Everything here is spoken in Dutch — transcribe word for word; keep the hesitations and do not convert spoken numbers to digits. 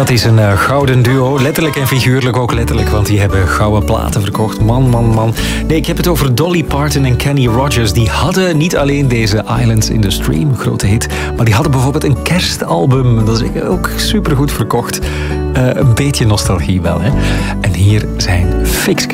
Dat is een uh, gouden duo, letterlijk en figuurlijk ook letterlijk, want die hebben gouden platen verkocht. Man, man, man. Nee, ik heb het over Dolly Parton en Kenny Rogers. Die hadden niet alleen deze Islands in the Stream, grote hit, maar die hadden bijvoorbeeld een kerstalbum. Dat is ook supergoed verkocht. Uh, een beetje nostalgie wel, hè. En hier zijn Fix